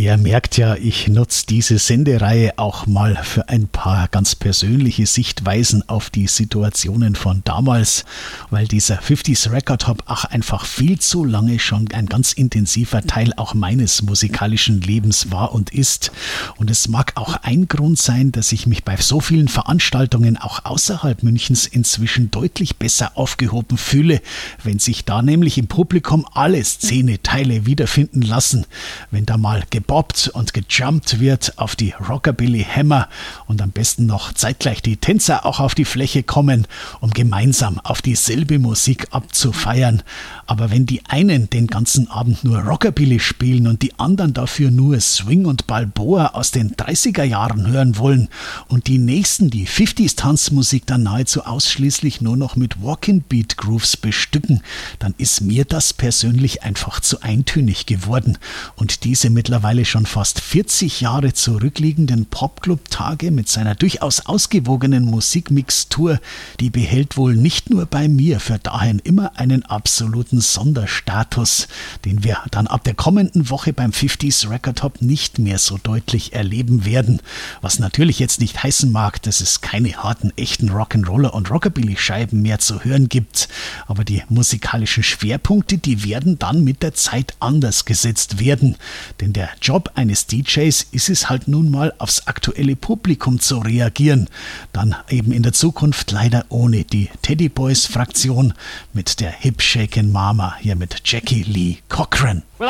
Ihr merkt ja, ich nutze diese Sendereihe auch mal für ein paar ganz persönliche Sichtweisen auf die Situationen von damals, weil dieser 50s Record Hop auch einfach viel zu lange schon ein ganz intensiver Teil auch meines musikalischen Lebens war und ist. Und es mag auch ein Grund sein, dass ich mich bei so vielen Veranstaltungen auch außerhalb Münchens inzwischen deutlich besser aufgehoben fühle, wenn sich da nämlich im Publikum alle Szeneteile wiederfinden lassen, wenn da mal gebobbt und gejumpt wird auf die Rockabilly Hammer und am besten noch zeitgleich die Tänzer auch auf die Fläche kommen, um gemeinsam auf dieselbe Musik abzufeiern. Aber wenn die einen den ganzen Abend nur Rockabilly spielen und die anderen dafür nur Swing und Balboa aus den 30er Jahren hören wollen und die nächsten die 50s Tanzmusik dann nahezu ausschließlich nur noch mit Walk-in-Beat Grooves bestücken, dann ist mir das persönlich einfach zu eintönig geworden. Und diese mittlerweile schon fast 40 Jahre zurückliegenden Popclub-Tage mit seiner durchaus ausgewogenen Musikmixtur, die behält wohl nicht nur bei mir für dahin immer einen absoluten Sonderstatus, den wir dann ab der kommenden Woche beim 50s Record Hop nicht mehr so deutlich erleben werden. Was natürlich jetzt nicht heißen mag, dass es keine harten, echten Rock'n'Roller und Rockabilly-Scheiben mehr zu hören gibt, aber die musikalischen Schwerpunkte, die werden dann mit der Zeit anders gesetzt werden, denn der Job eines DJs ist es halt nun mal, aufs aktuelle Publikum zu reagieren. Dann eben in der Zukunft leider ohne die Teddy Boys Fraktion mit der Hip Shakin' Mama, hier mit Jackie Lee Cochran.